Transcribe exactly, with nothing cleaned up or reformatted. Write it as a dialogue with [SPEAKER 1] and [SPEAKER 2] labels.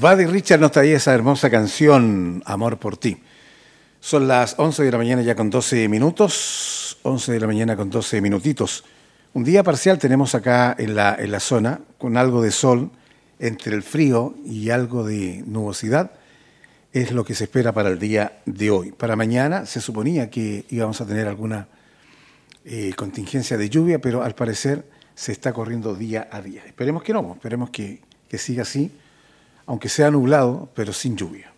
[SPEAKER 1] Buddy Richard nos traía esa hermosa canción, Amor por ti. Son las once de la mañana ya con doce minutos, once de la mañana con doce minutitos. Un día parcial tenemos acá en la, en la zona, con algo de sol, entre el frío y algo de nubosidad. Es lo que se espera para el día de hoy. Para mañana se suponía que íbamos a tener alguna eh, contingencia de lluvia, pero al parecer se está corriendo día a día. Esperemos que no, esperemos que, que siga así, aunque sea nublado, pero sin lluvia.